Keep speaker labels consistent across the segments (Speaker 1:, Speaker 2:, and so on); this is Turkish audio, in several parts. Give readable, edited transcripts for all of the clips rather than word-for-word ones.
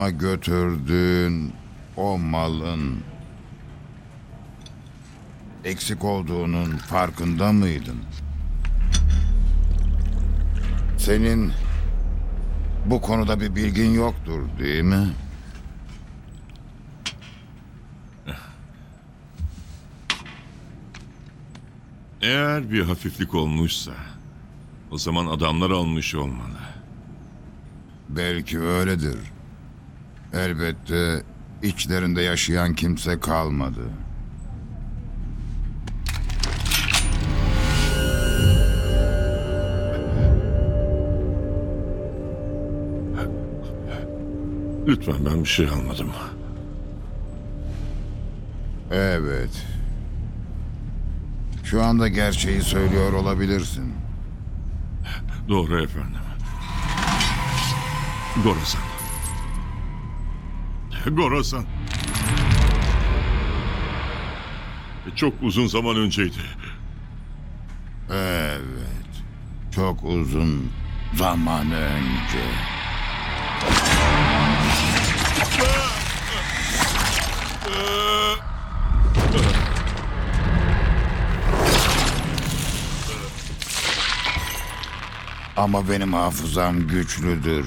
Speaker 1: götürdüğün o malın eksik olduğunun farkında mıydın? Senin bu konuda bir bilgin yoktur, değil mi?
Speaker 2: Eğer bir hafiflik olmuşsa o zaman adamlar almış olmalı.
Speaker 1: Belki öyledir. Elbette içlerinde yaşayan kimse kalmadı.
Speaker 2: Lütfen, ben bir şey almadım.
Speaker 1: Evet. Şu anda gerçeği söylüyor olabilirsin.
Speaker 2: Doğru efendim. Gorasan. Gorasan. Çok uzun zaman önceydi.
Speaker 1: Evet. Çok uzun zaman önce. Ama benim hafızam güçlüdür.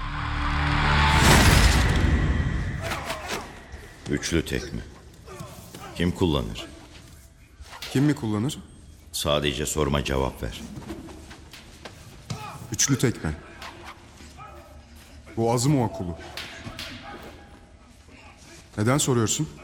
Speaker 3: Üçlü tekme. Kim kullanır?
Speaker 4: Kim mi kullanır?
Speaker 3: Sadece sorma, cevap ver.
Speaker 4: Üçlü tekme. Bu Azimova kulu. Neden soruyorsun?